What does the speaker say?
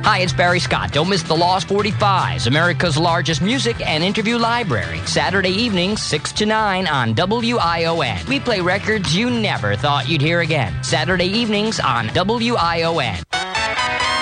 Hi, it's Barry Scott. Don't miss the Lost 45s, America's largest music and interview library. Saturday evenings, 6 to 9 on WION. We play records you never thought you'd hear again. Saturday evenings on WION.